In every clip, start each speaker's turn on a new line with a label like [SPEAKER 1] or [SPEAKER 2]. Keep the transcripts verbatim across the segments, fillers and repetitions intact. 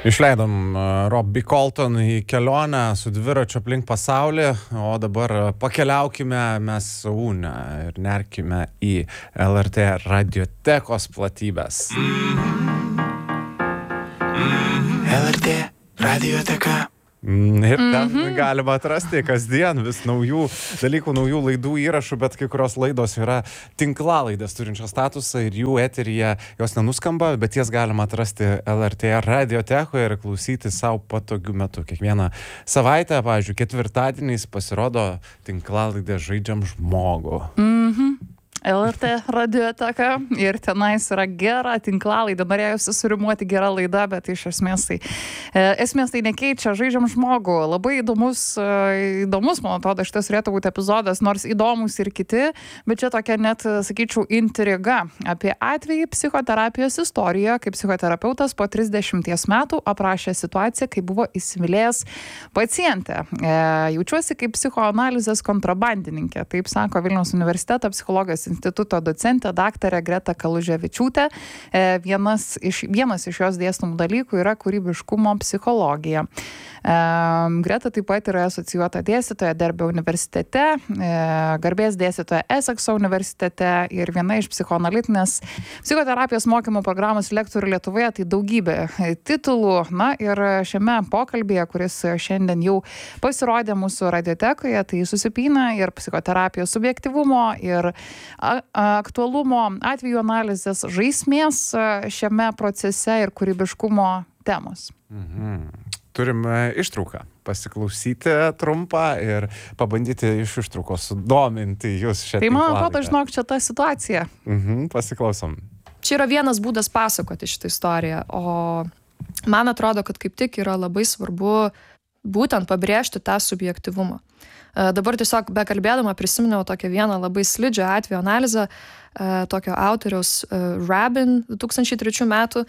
[SPEAKER 1] Išleidom Robbie Colton į kelionę su dviračiu aplink pasaulį, o dabar pakeliaukime mes su Une ir nerkime į L R T radiotekos platybės.
[SPEAKER 2] L R T radioteka.
[SPEAKER 1] Ir ten mm-hmm. galima atrasti kasdien vis naujų dalykų, naujų laidų įrašų, bet kai kurios laidos yra tinklalaidės turinčios statusą ir jų eteryje jos nenuskamba, bet jas galima atrasti L R T radiotekoje ir klausyti savo patogiu metu. Kiekvieną savaitę, pavyzdžiui, ketvirtadieniais pasirodo tinklalaidė Žaidžiam žmogų.
[SPEAKER 3] Mhm. L R T radioteka ir tenais yra gera tinklalaidė. Norėjusi surimuoti gerą laidą, bet iš esmės tai, e, esmės tai nekeičia. Žaidžiam žmogų. Labai įdomus, e, įdomus, man atrodo, šitas turėtų būti epizodas, nors įdomus ir kiti, bet čia tokia net, sakyčiau, intriga apie atvejį psichoterapijos istoriją, kaip psichoterapeutas po trisdešimties metų aprašė situaciją, kai buvo įsimylėjęs pacientę. E, jaučiuosi kaip psichoanalizės kontrabandininkė, taip sako Vilniaus universiteto psichologijos instituto docentė daktarė Greta Kaluževičiūtė. Vienas iš, vienas iš jos dėstomų dalykų yra kūrybiškumo psichologija. Greta taip pat yra asocijuota dėstytoja Derbio universitete, garbės dėstytoja Esekso universitete ir viena iš psichoanalitinės psichoterapijos mokymo programos lektorių Lietuvoje, tai daugybė titulų. Na ir šiame pokalbėje, kuris šiandien jau pasirodė mūsų radiotekoje, tai susipina ir psichoterapijos subjektyvumo, ir aktualumo, atvejų analizės, žaismės šiame procese ir kūrybiškumo temos.
[SPEAKER 1] Mhm. Turime ištrauką pasiklausyti trumpą ir pabandyti iš ištraukos sudominti jūs šią
[SPEAKER 3] Tai man
[SPEAKER 1] tinklalaidę.
[SPEAKER 3] atrodo, žinok, čia ta situacija.
[SPEAKER 1] Mhm, pasiklausom.
[SPEAKER 4] Čia yra vienas būdas pasakoti šitą istoriją, o man atrodo, kad kaip tik yra labai svarbu būtent pabrėžti tą subjektyvumą. Dabar tiesiog bekalbėdama prisiminiau tokią vieną labai slidžią atvejo analizę tokio autoriaus Rabin du tūkstančiai trečių metų.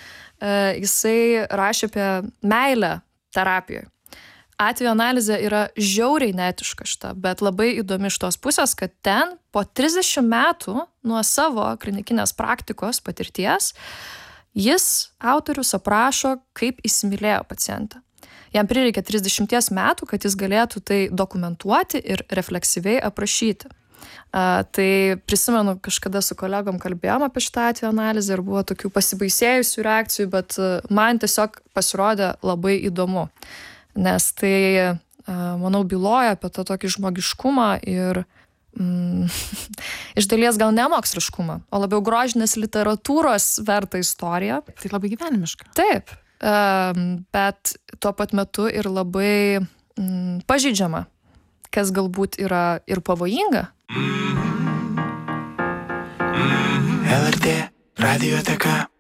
[SPEAKER 4] Jisai rašė apie meilę terapijoje. Atvejo analizė yra žiauriai neetiška šita, bet labai įdomi iš tos pusės, kad ten po trisdešimt metų nuo savo klinikinės praktikos patirties jis, autorius, aprašo, kaip įsimylėjo pacientą. Jam prireikė trisdešimties metų, kad jis galėtų tai dokumentuoti ir refleksyviai aprašyti. Uh, tai prisimenu, kažkada su kolegom kalbėjom apie šitą atvejo analizę ir buvo tokių pasibaisėjusių reakcijų, bet uh, man tiesiog pasirodė labai įdomu, nes tai, uh, manau, byloja apie tą tokį žmogiškumą ir mm, iš dalies gal nemoksliškumą, o labiau grožinės literatūros vertą istoriją.
[SPEAKER 3] Tai labai gyvenimiška.
[SPEAKER 4] Taip, uh, bet tuo pat metu ir labai mm, pažeidžiama, kas galbūt yra ir pavojinga.
[SPEAKER 2] L R T radioteka.